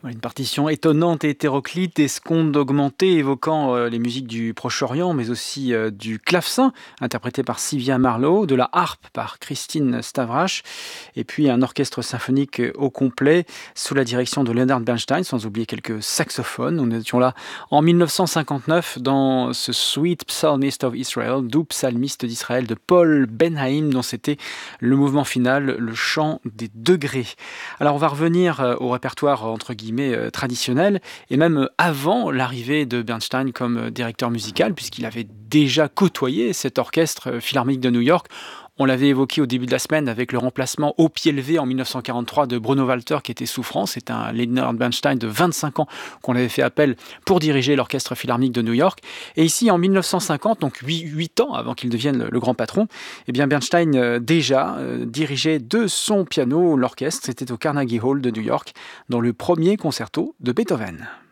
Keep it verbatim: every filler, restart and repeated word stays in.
Ouais, une partition étonnante et hétéroclite, des scondes augmentées évoquant euh, les musiques du Proche-Orient, mais aussi euh, du clavecin, interprété par Sylvia Marlowe, de la harpe par Christine Stavrache, et puis un orchestre symphonique euh, au complet, sous la direction de Leonard Bernstein, sans oublier quelques saxophones. Nous étions là en mille neuf cent cinquante-neuf dans ce Sweet Psalmist of Israel, doux psalmiste d'Israël de Paul Benhaim, dont c'était le mouvement final, le chant des degrés. Alors on va revenir euh, au répertoire entre guillemets euh, traditionnel et même euh, avant l'arrivée de Bernstein comme euh, directeur musical puisqu'il avait déjà côtoyé cet orchestre euh, philharmonique de New York. On l'avait évoqué au début de la semaine avec le remplacement au pied levé en mille neuf cent quarante-trois de Bruno Walter qui était souffrant. C'est un Leonard Bernstein de vingt-cinq ans qu'on avait fait appel pour diriger l'orchestre philharmonique de New York. Et ici en mille neuf cent cinquante, donc huit ans avant qu'il devienne le, le grand patron, eh bien Bernstein euh, déjà euh, dirigeait de son piano l'orchestre. C'était au Carnegie Hall de New York dans le premier concerto de Beethoven.